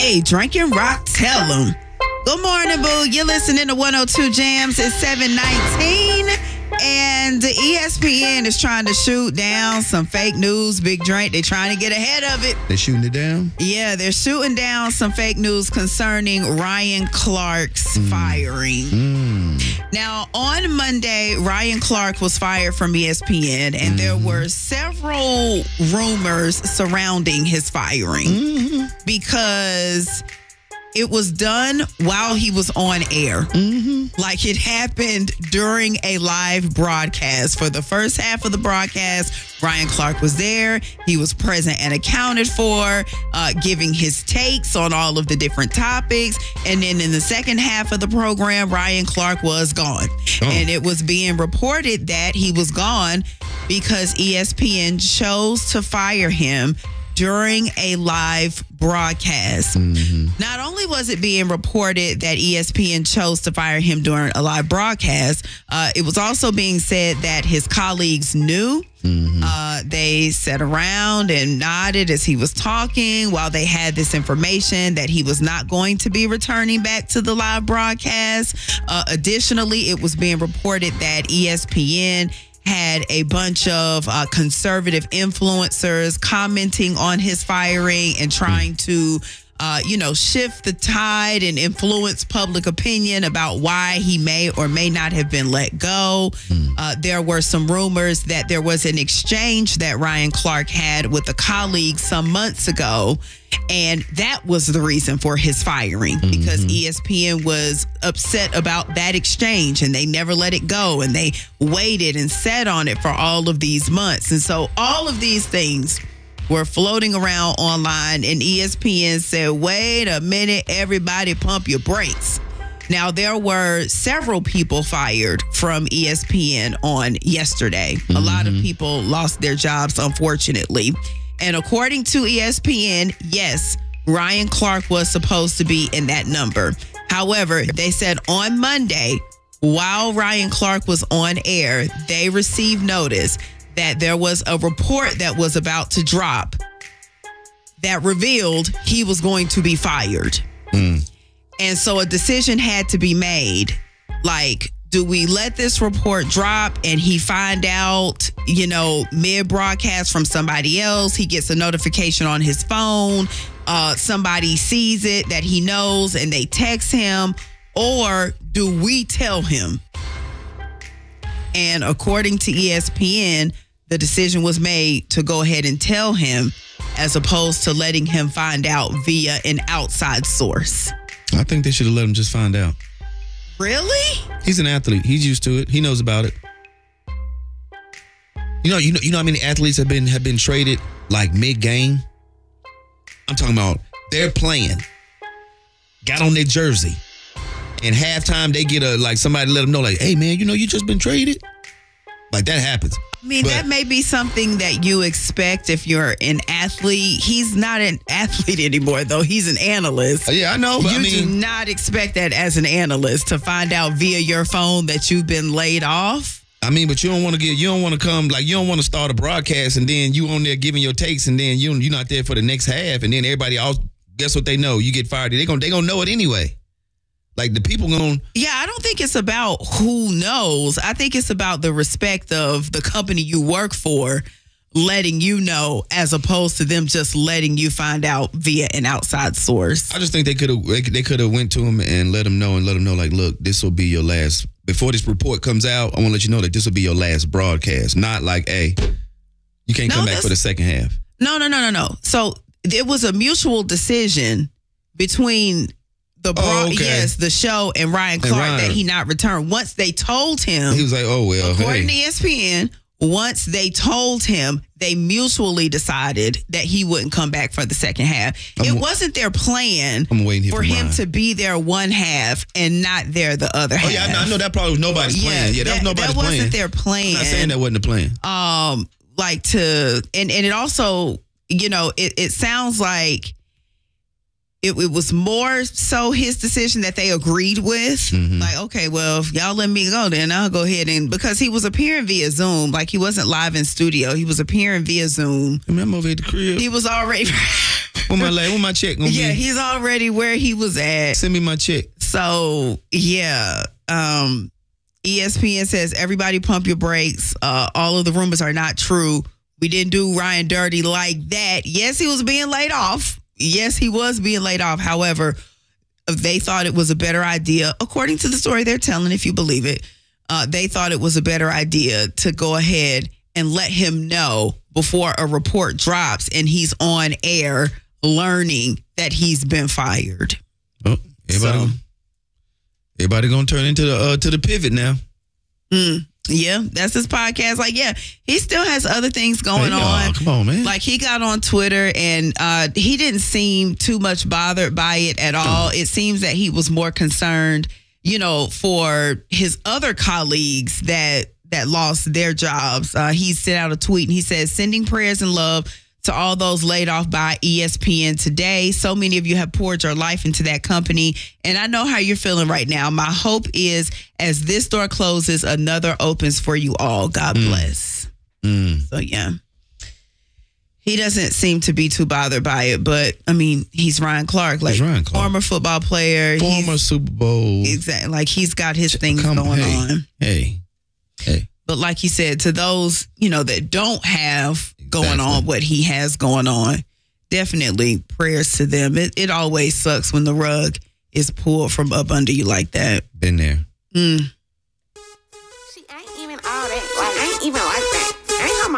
Hey, Drinking Rock, tell them. Good morning, boo. You're listening to 102 Jams. It's 7:19. And the ESPN is trying to shoot down some fake news. Big Drink, they're trying to get ahead of it. They're shooting it down? Yeah, they're shooting down some fake news concerning Ryan Clark's firing. Now, on Monday, Ryan Clark was fired from ESPN, and there were several rumors surrounding his firing because it was done while he was on air. Like it happened during a live broadcast. For the first half of the broadcast, Ryan Clark was there. He was present and accounted for, giving his takes on all of the different topics. And then in the second half of the program, Ryan Clark was gone. And it was being reported that he was gone because ESPN chose to fire him during a live broadcast. Not only was it being reported that ESPN chose to fire him during a live broadcast, it was also being said that his colleagues knew. They sat around and nodded as he was talking while they had this information that he was not going to be returning back to the live broadcast. Additionally, it was being reported that ESPN had a bunch of conservative influencers commenting on his firing and trying to, shift the tide and influence public opinion about why he may or may not have been let go. There were some rumors that there was an exchange that Ryan Clark had with a colleague some months ago, and that was the reason for his firing because ESPN was upset about that exchange and they never let it go and they waited and sat on it for all of these months. And so all of these things were floating around online, and ESPN said, wait a minute, everybody pump your brakes. Now, there were several people fired from ESPN on yesterday. A lot of people lost their jobs, unfortunately. And according to ESPN, yes, Ryan Clark was supposed to be in that number. However, they said on Monday, while Ryan Clark was on air, they received notice that there was a report that was about to drop that revealed he was going to be fired. And so a decision had to be made. Like, do we let this report drop and he find out, mid-broadcast from somebody else? He gets a notification on his phone. Somebody sees it that he knows and they text him. Or do we tell him? And according to ESPN, the decision was made to go ahead and tell him as opposed to letting him find out via an outside source. I think they should have let him just find out. Really? He's an athlete. He's used to it. He knows about it. You know how many athletes have been traded like mid-game? I'm talking about they're playing, got on their jersey, and halftime they get somebody let them know like, hey man, you just been traded. Like that happens. I mean, that may be something that you expect if you're an athlete. He's not an athlete anymore, though. He's an analyst. Yeah, I know. But you do not expect that as an analyst to find out via your phone that you've been laid off. I mean, but you don't want to come, like, you don't want to start a broadcast and then you on there giving your takes and then you're not there for the next half and then everybody else, guess what they know? You get fired. They gonna know it anyway. Like the people going. Yeah, I don't think it's about who knows. I think it's about the respect of the company you work for letting you know as opposed to them just letting you find out via an outside source. I just think they could have went to him and let him know like, look, this will be your last. Before this report comes out, I want to let you know that this will be your last broadcast. Not like, hey, you can't come back for the second half. No. So it was a mutual decision between the show and Ryan Clark that he not return. Once they told him, he was like, oh well. According to ESPN, once they told him, they mutually decided that he wouldn't come back for the second half. It wasn't their plan for him to be there one half and not there the other half. Oh yeah, I know that probably was nobody's plan. Yeah, that was nobody's plan. That wasn't their plan. I'm not saying that wasn't the plan. And it also, it sounds like it was more so his decision that they agreed with. Like, okay, well, if y'all let me go, then I'll go ahead and, because he was appearing via Zoom, like he wasn't live in studio. He was appearing via Zoom. I mean, I'm over at the crib. He was already Where my check gonna be? Yeah, he's already where he was at. Send me my check. So yeah, ESPN says everybody pump your brakes. All of the rumors are not true. We didn't do Ryan dirty like that. Yes, he was being laid off. Yes, he was being laid off. However, they thought it was a better idea, according to the story they're telling, if you believe it. They thought it was a better idea to go ahead and let him know before a report drops and he's on air learning that he's been fired. Oh, everybody gonna turn into the pivot now. Yeah, that's his podcast. Like, yeah, he still has other things going on. Come on, man. Like, he got on Twitter and he didn't seem too much bothered by it at all. It seems that he was more concerned, for his other colleagues that lost their jobs. He sent out a tweet and he says, sending prayers and love to all those laid off by ESPN today. So many of you have poured your life into that company, and I know how you're feeling right now. My hope is as this door closes, another opens for you all. God bless. So, yeah. He doesn't seem to be too bothered by it, but, I mean, he's Ryan Clark. Like, former football player. Former Super Bowl. Exactly. Like, he's got his things going on. Hey. But like he said, to those, that don't have going on what he has going on, definitely prayers to them. It always sucks when the rug is pulled from up under you like that. Been there.